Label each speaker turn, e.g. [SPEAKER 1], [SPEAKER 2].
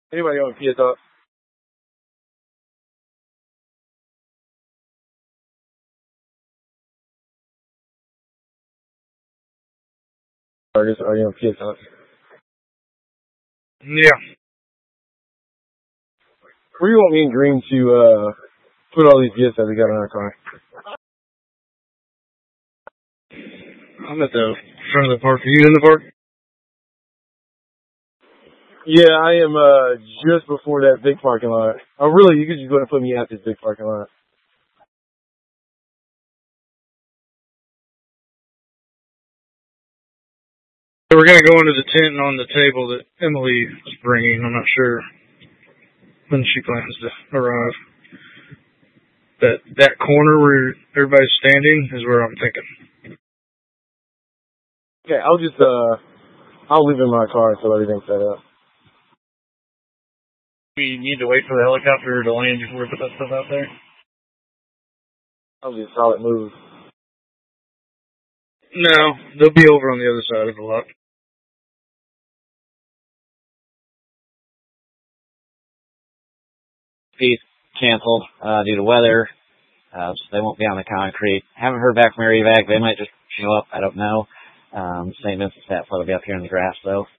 [SPEAKER 1] Anybody on Kia Talk? Are you on Kia Talk?
[SPEAKER 2] Yeah.
[SPEAKER 1] Where do you want me and Green to put all these gifts that we got in our car?
[SPEAKER 2] I'm at the front of the park. Are you in the park?
[SPEAKER 1] Yeah, I am just before that big parking lot. Oh, really? You could just go and put me at this big parking lot.
[SPEAKER 2] So we're going to go into the tent on the table that Emily is bringing. I'm not sure when she plans to arrive. That corner where everybody's standing is where I'm thinking.
[SPEAKER 1] Okay, I'll leave it in my car until everything's set up.
[SPEAKER 2] We need to wait for the helicopter to land before we put that stuff out there?
[SPEAKER 1] That'll be a solid move.
[SPEAKER 2] No, they'll be over on the other side of the lot.
[SPEAKER 3] Piece canceled due to weather, so they won't be on the concrete. Haven't heard back from Air Evac. They might just show up. I don't know. St. Vincent's Stat Flood will be up here in the grass, though.